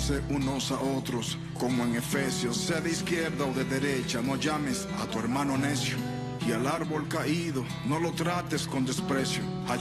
amarse unos a otros, como en Efesios, sea de izquierda o de derecha, no llames a tu hermano necio. Y al árbol caído, no lo trates con desprecio.